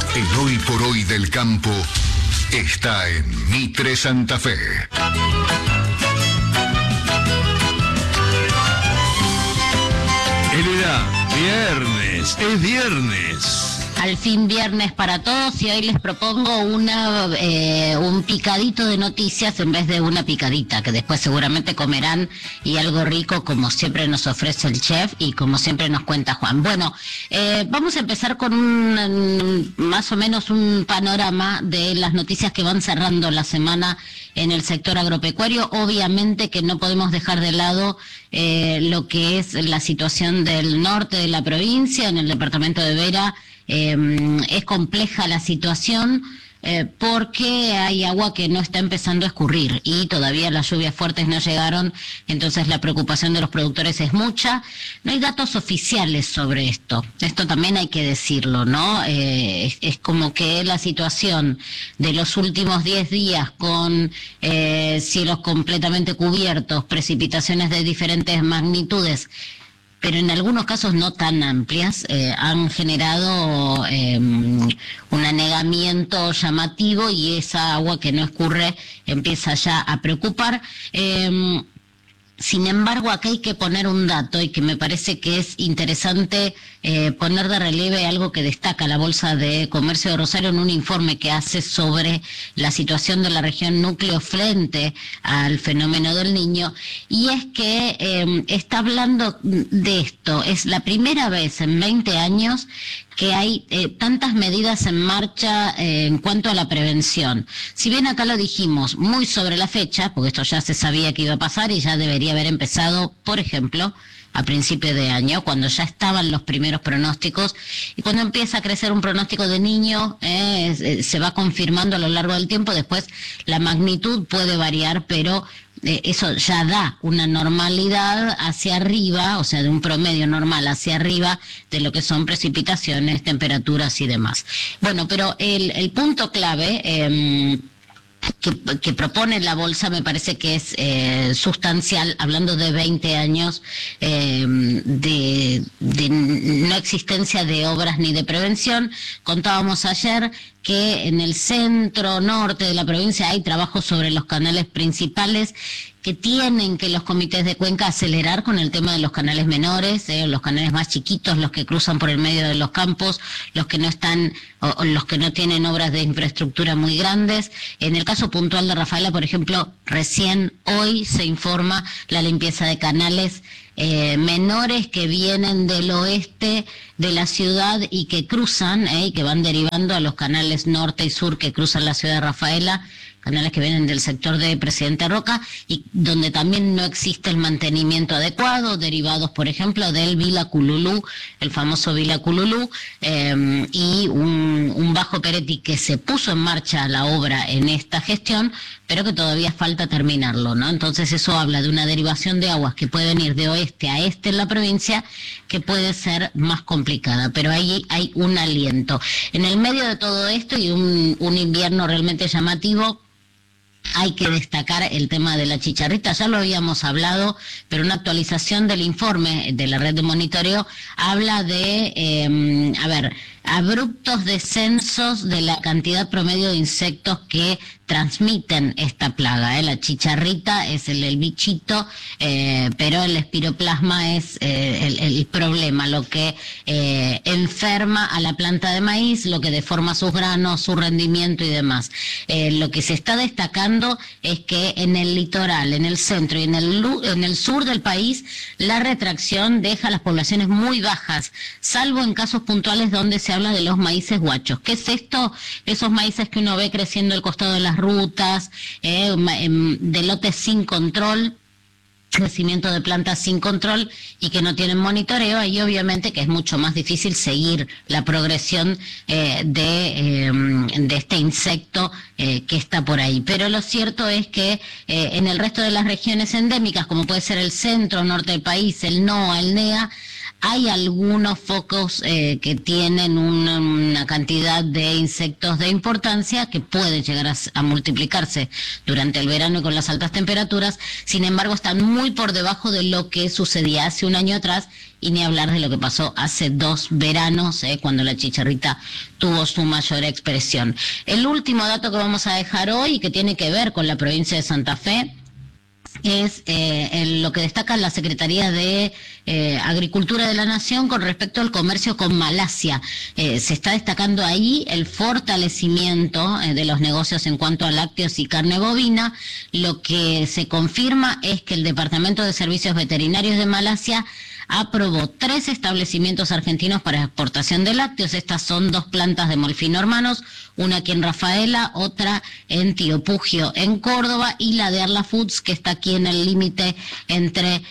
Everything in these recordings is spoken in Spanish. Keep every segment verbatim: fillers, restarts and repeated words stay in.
El hoy por hoy del campo está en Mitre Santa Fe. Elena, viernes, es viernes. Al fin viernes para todos, y hoy les propongo una eh, un picadito de noticias en vez de una picadita, que después seguramente comerán, y algo rico como siempre nos ofrece el chef y como siempre nos cuenta Juan. Bueno, eh, vamos a empezar con un más o menos un panorama de las noticias que van cerrando la semana en el sector agropecuario. Obviamente que no podemos dejar de lado eh, lo que es la situación del norte de la provincia, en el departamento de Vera. Eh, es compleja la situación eh, porque hay agua que no está empezando a escurrir y todavía las lluvias fuertes no llegaron, entonces la preocupación de los productores es mucha. No hay datos oficiales sobre esto, esto también hay que decirlo, ¿no? Eh, es, es como que la situación de los últimos diez días con eh, cielos completamente cubiertos, precipitaciones de diferentes magnitudes, pero en algunos casos no tan amplias, eh, han generado eh, un anegamiento llamativo, y esa agua que no escurre empieza ya a preocupar. Eh, Sin embargo, acá hay que poner un dato, y que me parece que es interesante eh, poner de relieve algo que destaca la Bolsa de Comercio de Rosario en un informe que hace sobre la situación de la región núcleo frente al fenómeno del Niño, y es que eh, está hablando de esto. Es la primera vez en veinte años que hay eh, tantas medidas en marcha eh, en cuanto a la prevención. Si bien acá lo dijimos muy sobre la fecha, porque esto ya se sabía que iba a pasar y ya debería haber empezado, por ejemplo, a principio de año, cuando ya estaban los primeros pronósticos, y cuando empieza a crecer un pronóstico de niño, eh, se va confirmando a lo largo del tiempo. Después la magnitud puede variar, pero Eh, eso ya da una normalidad hacia arriba, o sea, de un promedio normal hacia arriba de lo que son precipitaciones, temperaturas y demás. Bueno, pero el, el punto clave eh, que, que propone la Bolsa me parece que es eh, sustancial, hablando de veinte años eh, de, de no existencia de obras ni de prevención. Contábamos ayer que en el centro norte de la provincia hay trabajos sobre los canales principales, que tienen que los comités de cuenca acelerar con el tema de los canales menores, eh, los canales más chiquitos, los que cruzan por el medio de los campos, los que no están o, o los que no tienen obras de infraestructura muy grandes. En el caso puntual de Rafaela, por ejemplo, recién hoy se informa la limpieza de canales Eh, menores que vienen del oeste de la ciudad y que cruzan, eh, y que van derivando a los canales norte y sur que cruzan la ciudad de Rafaela, canales que vienen del sector de Presidente Roca, y donde también no existe el mantenimiento adecuado, derivados, por ejemplo, del Vila Cululú, el famoso Vila Cululú, eh, y un, un bajo Peretti que se puso en marcha la obra en esta gestión, pero que todavía falta terminarlo, ¿no? Entonces eso habla de una derivación de aguas que puede venir de oeste a este en la provincia, que puede ser más complicada, pero ahí hay un aliento. En el medio de todo esto, y un, un invierno realmente llamativo, hay que destacar el tema de la chicharrita. Ya lo habíamos hablado, pero una actualización del informe de la red de monitoreo habla de, eh, a ver, abruptos descensos de la cantidad promedio de insectos que transmiten esta plaga, ¿eh? La chicharrita es el, el bichito, eh, pero el espiroplasma es eh, el, el problema, lo que eh, enferma a la planta de maíz, lo que deforma sus granos, su rendimiento y demás. Eh, lo que se está destacando es que en el litoral, en el centro y en el, en el sur del país, la retracción deja las poblaciones muy bajas, salvo en casos puntuales donde se habla de los maíces guachos. ¿Qué es esto? Esos maíces que uno ve creciendo al costado de las rutas, eh, de lotes sin control, crecimiento de plantas sin control y que no tienen monitoreo. Ahí obviamente que es mucho más difícil seguir la progresión eh, de, eh, de este insecto eh, que está por ahí. Pero lo cierto es que eh, en el resto de las regiones endémicas, como puede ser el centro, norte del país, el NOA, el NEA, Hay algunos focos eh, que tienen una, una cantidad de insectos de importancia que puede llegar a, a multiplicarse durante el verano y con las altas temperaturas. Sin embargo, están muy por debajo de lo que sucedía hace un año atrás, y ni hablar de lo que pasó hace dos veranos, eh, cuando la chicharrita tuvo su mayor expresión. El último dato que vamos a dejar hoy, y que tiene que ver con la provincia de Santa Fe, es eh, el, lo que destaca la Secretaría de eh, Agricultura de la Nación con respecto al comercio con Malasia. Eh, se está destacando ahí el fortalecimiento eh, de los negocios en cuanto a lácteos y carne bovina. Lo que se confirma es que el Departamento de Servicios Veterinarios de Malasia aprobó tres establecimientos argentinos para exportación de lácteos. Estas son dos plantas de Molfino Hermanos, una aquí en Rafaela, otra en Tío Pugio, en Córdoba, y la de Arla Foods, que está aquí en el límite entre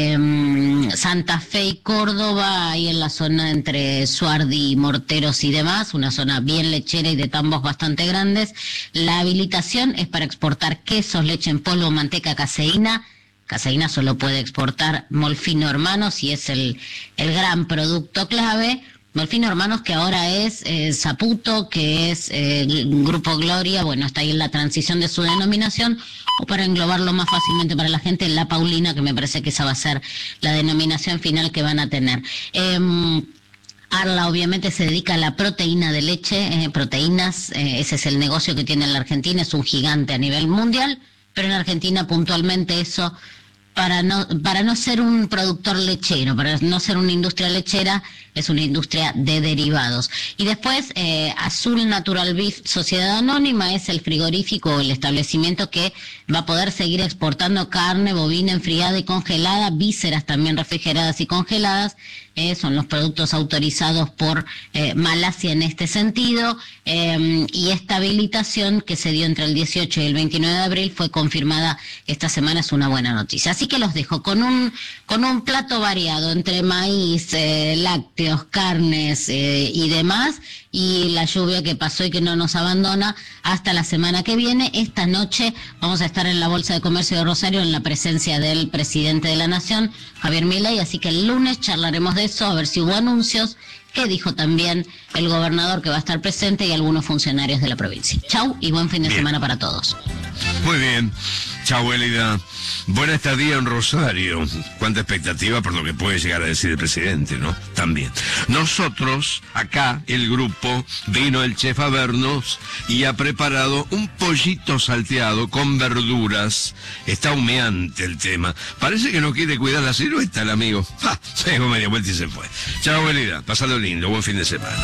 eh, Santa Fe y Córdoba, ahí en la zona entre Suardi y Morteros y demás, una zona bien lechera y de tambos bastante grandes. La habilitación es para exportar quesos, leche en polvo, manteca, caseína. Caseína solo puede exportar Molfino Hermanos y es el, el gran producto clave. Molfino Hermanos, que ahora es eh, Saputo, que es eh, Grupo Gloria, bueno, está ahí en la transición de su denominación, o para englobarlo más fácilmente para la gente, La Paulina, que me parece que esa va a ser la denominación final que van a tener. Eh, Arla obviamente se dedica a la proteína de leche, eh, proteínas, eh, ese es el negocio que tiene en la Argentina, es un gigante a nivel mundial, pero en Argentina puntualmente eso, para no para no ser un productor lechero, para no ser una industria lechera, es una industria de derivados. Y después, eh, Azul Natural Beef Sociedad Anónima es el frigorífico, el establecimiento que va a poder seguir exportando carne bovina enfriada y congelada, vísceras también refrigeradas y congeladas. Eh, son los productos autorizados por eh, Malasia en este sentido, eh, y esta habilitación que se dio entre el dieciocho y el veintinueve de abril fue confirmada esta semana, es una buena noticia. Así que los dejo con un con un plato variado entre maíz, eh, lácteos, carnes eh, y demás, y la lluvia que pasó y que no nos abandona hasta la semana que viene. Esta noche vamos a estar en la Bolsa de Comercio de Rosario en la presencia del presidente de la Nación, Javier Milei, así que el lunes charlaremos de eso, a ver si hubo anuncios, que dijo también el gobernador que va a estar presente y algunos funcionarios de la provincia. Chau y buen fin de bien. semana para todos. Muy bien. Chau, Elida. Buena estadía en Rosario. Cuánta expectativa por lo que puede llegar a decir el presidente, ¿no? También. Nosotros, acá, el grupo, vino el chef a vernos y ha preparado un pollito salteado con verduras. Está humeante el tema. Parece que no quiere cuidar la silueta el amigo. ¡Ja! Se dio media vuelta y se fue. Chau, Elida. Pasalo lindo. Buen fin de semana.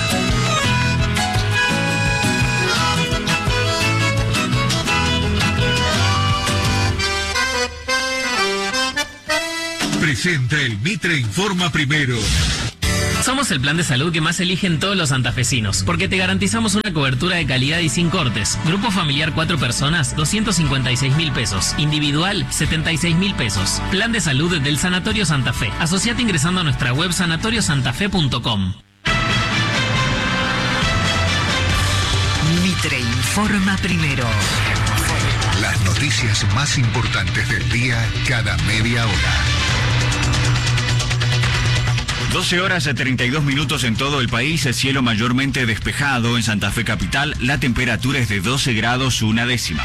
Presenta el Mitre Informa Primero. Somos el plan de salud que más eligen todos los santafesinos, porque te garantizamos una cobertura de calidad y sin cortes. Grupo familiar cuatro personas, doscientos cincuenta y seis mil pesos. Individual, setenta y seis mil pesos. Plan de salud del Sanatorio Santa Fe. Asociate ingresando a nuestra web sanatorios santa fe punto com. Mitre Informa Primero. Las noticias más importantes del día cada media hora. doce horas y treinta y dos minutos en todo el país, el cielo mayormente despejado en Santa Fe capital, la temperatura es de doce grados una décima.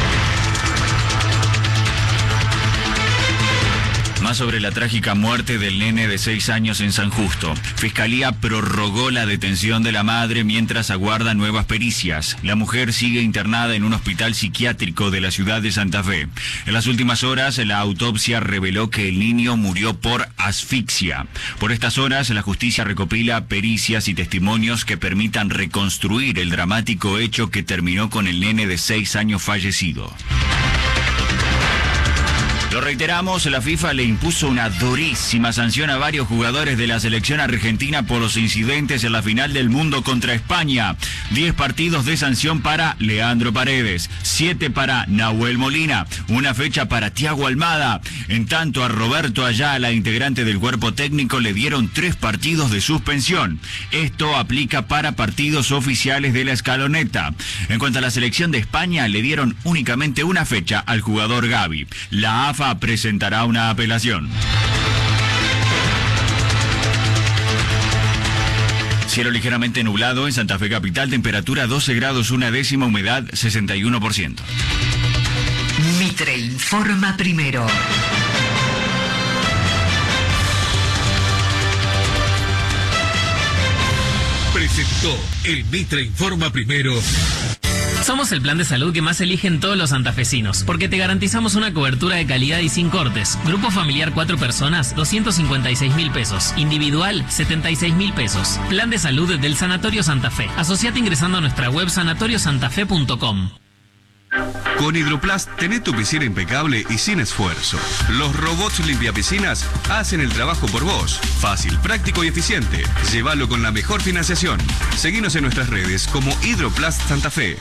Más sobre la trágica muerte del nene de seis años en San Justo. Fiscalía prorrogó la detención de la madre mientras aguarda nuevas pericias. La mujer sigue internada en un hospital psiquiátrico de la ciudad de Santa Fe. En las últimas horas, la autopsia reveló que el niño murió por asfixia. Por estas horas, la justicia recopila pericias y testimonios que permitan reconstruir el dramático hecho que terminó con el nene de seis años fallecido. Lo reiteramos, la FIFA le impuso una durísima sanción a varios jugadores de la selección argentina por los incidentes en la final del mundo contra España. Diez partidos de sanción para Leandro Paredes, siete para Nahuel Molina, una fecha para Thiago Almada. En tanto, a Roberto Ayala, integrante del cuerpo técnico, le dieron tres partidos de suspensión. Esto aplica para partidos oficiales de la escaloneta. En cuanto a la selección de España, le dieron únicamente una fecha al jugador Gavi. La A F A presentará una apelación. Cielo ligeramente nublado en Santa Fe Capital, temperatura doce grados una décima, humedad sesenta y uno por ciento. Mitre informa primero. Presentó el Mitre Informa Primero. Somos el plan de salud que más eligen todos los santafesinos, porque te garantizamos una cobertura de calidad y sin cortes. Grupo familiar cuatro personas, doscientos cincuenta y seis mil pesos. Individual, setenta y seis mil pesos. Plan de salud del Sanatorio Santa Fe. Asociate ingresando a nuestra web sanatorio santa fe punto com. Con Hidroplast tenés tu piscina impecable y sin esfuerzo. Los robots limpiapiscinas hacen el trabajo por vos. Fácil, práctico y eficiente. Llévalo con la mejor financiación. Seguinos en nuestras redes como Hidroplast Santa Fe.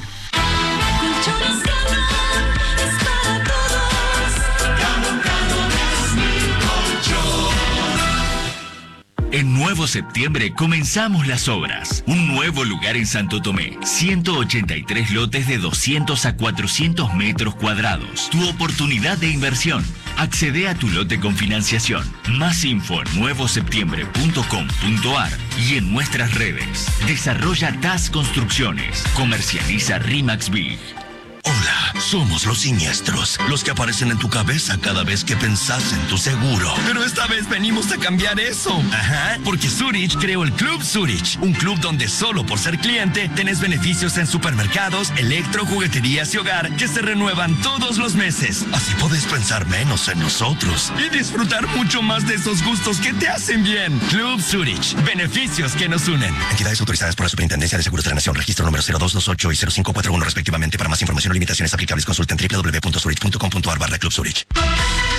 En Nuevo Septiembre comenzamos las obras. Un nuevo lugar en Santo Tomé. ciento ochenta y tres lotes de doscientos a cuatrocientos metros cuadrados. Tu oportunidad de inversión. Accede a tu lote con financiación. Más info en nuevo septiembre punto com punto ar y en nuestras redes. Desarrolla T A S Construcciones. Comercializa RIMAX Big. Hola, somos los siniestros, los que aparecen en tu cabeza cada vez que pensás en tu seguro. Pero esta vez venimos a cambiar eso. Ajá, porque Zurich creó el Club Zurich, un club donde solo por ser cliente tenés beneficios en supermercados, electro, jugueterías y hogar que se renuevan todos los meses. Así podés pensar menos en nosotros y disfrutar mucho más de esos gustos que te hacen bien. Club Zurich, beneficios que nos unen. Entidades autorizadas por la Superintendencia de Seguros de la Nación, registro número cero dos dos ocho y cero cinco cuatro uno respectivamente. Para más información o limitaciones aplicables, consulta en doble u doble u doble u punto zurich punto com punto ar barra Club Zurich.